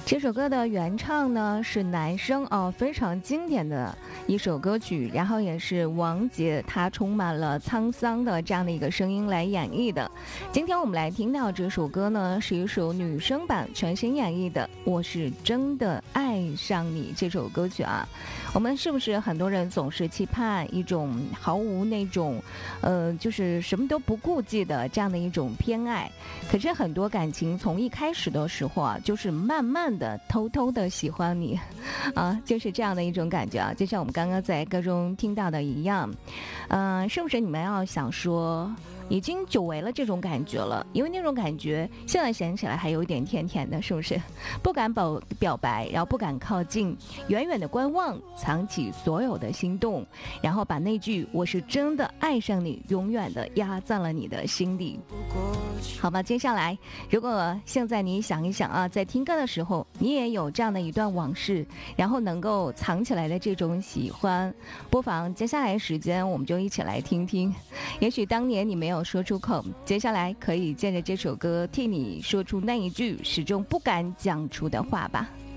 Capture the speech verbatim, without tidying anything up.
这首歌的原唱呢是男生哦，非常经典的一首歌曲，然后也是王杰他充满了沧桑的这样的一个声音来演绎的。今天我们来听到这首歌呢是一首女生版全新演绎的《我是真的爱上你》这首歌曲啊。我们是不是很多人总是期盼一种毫无那种呃就是什么都不顾忌的这样的一种偏爱，可是很多感情从一开始的时候啊就是慢慢的偷偷的喜欢你啊，就是这样的一种感觉啊，就像我们刚刚在歌中听到的一样。嗯、呃，是不是你们要想说已经久违了这种感觉了，因为那种感觉现在想起来还有一点甜甜的，是不是不敢表表白，然后不敢靠近，远远的观望，藏起所有的心动，然后把那句我是真的爱上你永远的压在了你的心里。好吧，接下来如果现在你想一想啊，在听歌的时候你也有这样的一段往事，然后能够藏起来的这种喜欢，不妨接下来时间我们就一起来听听，也许当年你没有说出口，接下来可以借着这首歌替你说出那一句始终不敢讲出的话吧。